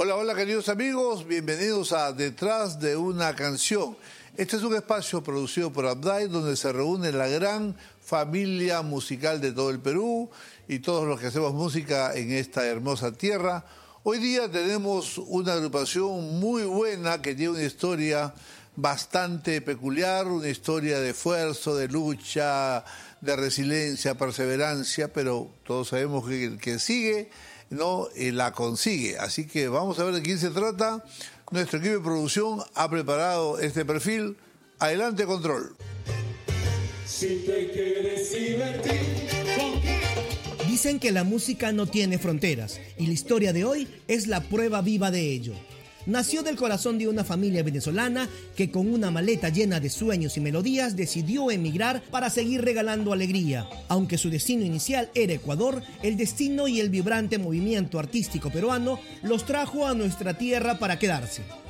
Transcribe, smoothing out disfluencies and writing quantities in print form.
Hola, hola queridos amigos, bienvenidos a Detrás de una canción. Este es un espacio producido por Abday donde se reúne la gran familia musical de todo el Perú y todos los que hacemos música en esta hermosa tierra. Hoy día tenemos una agrupación muy buena que tiene una historia bastante peculiar, una historia de esfuerzo, de lucha, de resiliencia, perseverancia, pero todos sabemos que el que sigue no la consigue. Así que vamos a ver de quién se trata. Nuestro equipo de producción ha preparado este perfil. Adelante, control. Si te quieres divertir, dicen que la música no tiene fronteras y la historia de hoy es la prueba viva de ello. Nació del corazón de una familia venezolana que con una maleta llena de sueños y melodías decidió emigrar para seguir regalando alegría. Aunque su destino inicial era Ecuador, el destino y el vibrante movimiento artístico peruano los trajo a nuestra tierra para quedarse.